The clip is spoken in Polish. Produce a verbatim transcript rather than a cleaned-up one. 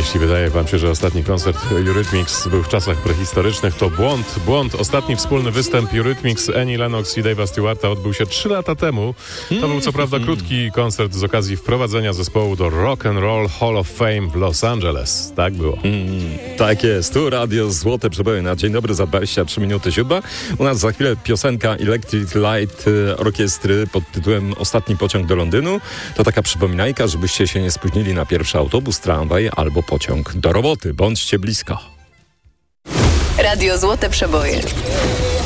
Jeśli wydaje wam się, że ostatni koncert Eurythmics był w czasach prehistorycznych, to błąd, błąd. Ostatni wspólny występ Eurythmics, Annie Lennox i Dave'a Stewarta odbył się trzy lata temu. To był co prawda krótki koncert z okazji wprowadzenia zespołu do Rock and Roll Hall of Fame w Los Angeles. Tak było. Mm, tak jest. Tu Radio Złote Przeboje na Dzień Dobry za dwadzieścia trzy minuty siódma. U nas za chwilę piosenka Electric Light Orkiestry pod tytułem Ostatni pociąg do Londynu. To taka przypominajka, żebyście się nie spóźnili na pierwszy autobus, tramwaj albo pociąg do roboty. Bądźcie blisko. Radio Złote Przeboje.